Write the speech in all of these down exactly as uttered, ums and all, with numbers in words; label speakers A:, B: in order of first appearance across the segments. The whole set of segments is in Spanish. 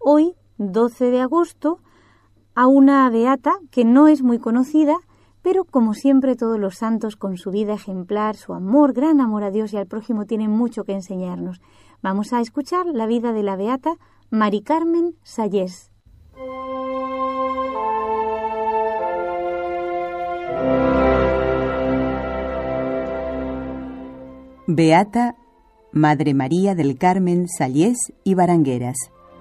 A: hoy, doce de agosto, a una beata que no es muy conocida, pero como siempre todos los santos con su vida ejemplar, su amor, gran amor a Dios y al prójimo tienen mucho que enseñarnos. Vamos a escuchar la vida de la beata Mari Carmen Sallés.
B: Beata Madre María del Carmen Sallés y Barangueras.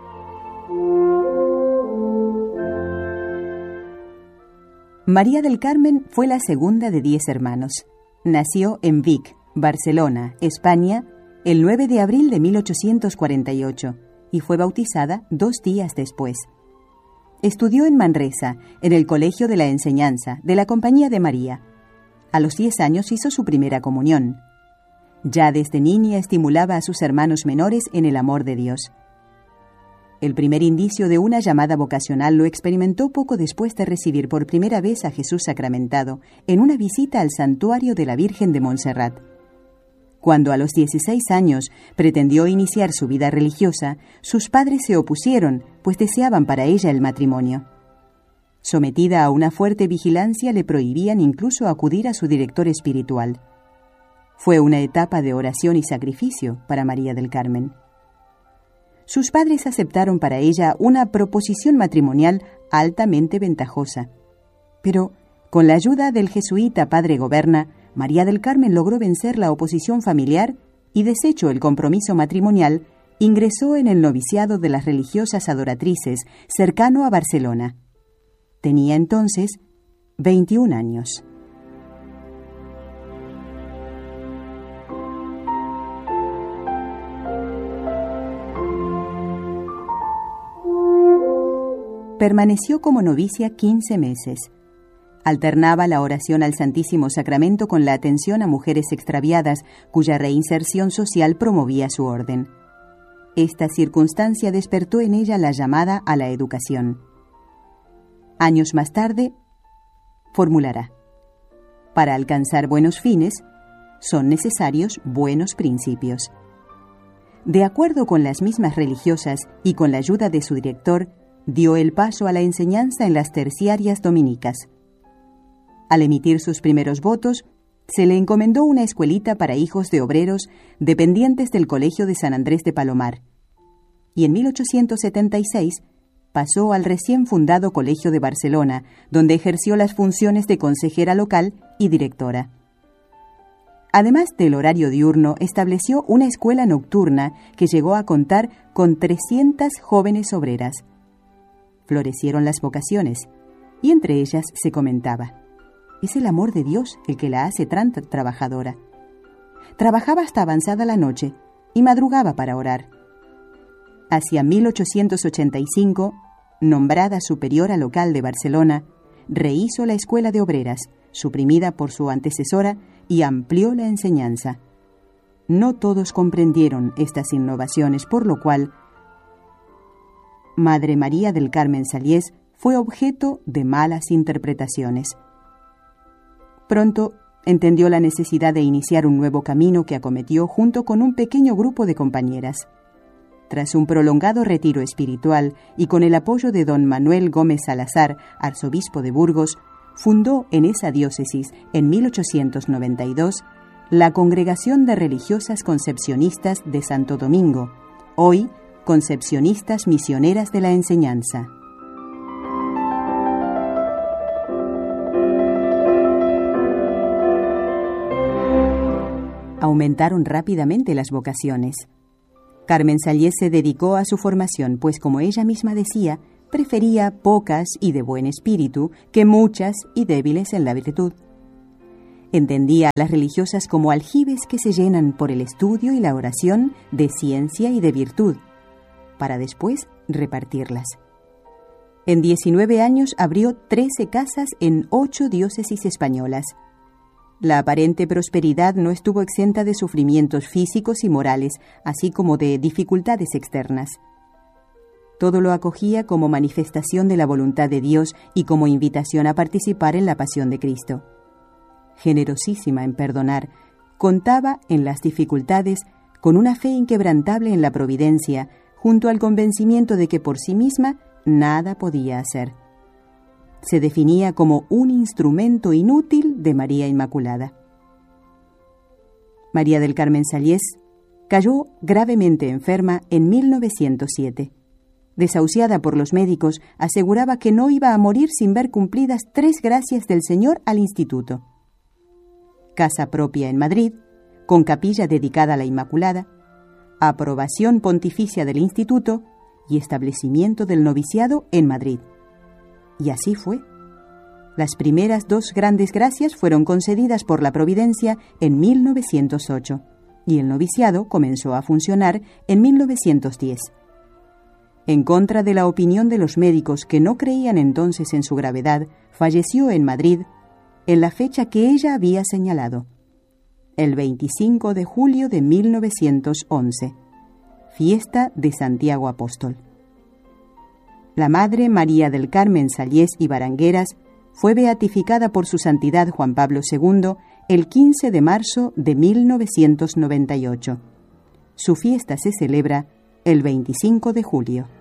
B: María del Carmen fue la segunda de diez hermanos. Nació en Vic, Barcelona, España, el nueve de abril de mil ochocientos cuarenta y ocho y fue bautizada dos días después. Estudió en Manresa, en el Colegio de la Enseñanza, de la Compañía de María. A los diez años hizo su primera comunión. Ya desde niña estimulaba a sus hermanos menores en el amor de Dios. El primer indicio de una llamada vocacional lo experimentó poco después de recibir por primera vez a Jesús sacramentado en una visita al santuario de la Virgen de Montserrat. Cuando a los dieciséis años pretendió iniciar su vida religiosa, sus padres se opusieron, pues deseaban para ella el matrimonio. Sometida a una fuerte vigilancia, le prohibían incluso acudir a su director espiritual. Fue una etapa de oración y sacrificio para María del Carmen. Sus padres aceptaron para ella una proposición matrimonial altamente ventajosa. Pero, con la ayuda del jesuita padre Goberna, María del Carmen logró vencer la oposición familiar y, deshecho el compromiso matrimonial, ingresó en el noviciado de las religiosas adoratrices, cercano a Barcelona. Tenía entonces veintiún años. Permaneció como novicia quince meses. Alternaba la oración al Santísimo Sacramento con la atención a mujeres extraviadas, cuya reinserción social promovía su orden. Esta circunstancia despertó en ella la llamada a la educación. Años más tarde, formulará: para alcanzar buenos fines, son necesarios buenos principios. De acuerdo con las mismas religiosas y con la ayuda de su director, dio el paso a la enseñanza en las terciarias dominicas. Al emitir sus primeros votos, se le encomendó una escuelita para hijos de obreros dependientes del Colegio de San Andrés de Palomar, y en mil ochocientos setenta y seis pasó al recién fundado Colegio de Barcelona, donde ejerció las funciones de consejera local y directora. Además del horario diurno, estableció una escuela nocturna que llegó a contar con trescientas jóvenes obreras. Florecieron las vocaciones, y entre ellas se comentaba: es el amor de Dios el que la hace tan trabajadora. Trabajaba hasta avanzada la noche y madrugaba para orar. Hacia mil ochocientos ochenta y cinco, nombrada superiora local de Barcelona, rehizo la escuela de obreras, suprimida por su antecesora, y amplió la enseñanza. No todos comprendieron estas innovaciones, por lo cual Madre María del Carmen Sallés fue objeto de malas interpretaciones. Pronto entendió la necesidad de iniciar un nuevo camino que acometió junto con un pequeño grupo de compañeras. Tras un prolongado retiro espiritual y con el apoyo de don Manuel Gómez Salazar, arzobispo de Burgos, fundó en esa diócesis, en mil ochocientos noventa y dos, la Congregación de Religiosas Concepcionistas de Santo Domingo, hoy Concepcionistas Misioneras de la Enseñanza. Aumentaron rápidamente las vocaciones. Carmen Sallés se dedicó a su formación, pues, como ella misma decía, prefería pocas y de buen espíritu que muchas y débiles en la virtud. Entendía a las religiosas como aljibes que se llenan por el estudio y la oración de ciencia y de virtud, para después repartirlas. En diecinueve años abrió trece casas en ocho diócesis españolas. La aparente prosperidad no estuvo exenta de sufrimientos físicos y morales, así como de dificultades externas. Todo lo acogía como manifestación de la voluntad de Dios y como invitación a participar en la pasión de Cristo. Generosísima en perdonar, contaba en las dificultades con una fe inquebrantable en la providencia, junto al convencimiento de que por sí misma nada podía hacer. Se definía como un instrumento inútil de María Inmaculada. María del Carmen Saliés cayó gravemente enferma en mil novecientos siete. Desahuciada por los médicos, aseguraba que no iba a morir sin ver cumplidas tres gracias del Señor al instituto: casa propia en Madrid, con capilla dedicada a la Inmaculada, aprobación pontificia del instituto y establecimiento del noviciado en Madrid. Y así fue. Las primeras dos grandes gracias fueron concedidas por la Providencia en mil novecientos ocho y el noviciado comenzó a funcionar en mil novecientos diez. En contra de la opinión de los médicos que no creían entonces en su gravedad, falleció en Madrid en la fecha que ella había señalado, el veinticinco de julio de mil novecientos once, fiesta de Santiago Apóstol. La Madre María del Carmen Saliés y Barangueras fue beatificada por su Santidad Juan Pablo segundo el quince de marzo de mil novecientos noventa y ocho. Su fiesta se celebra el veinticinco de julio.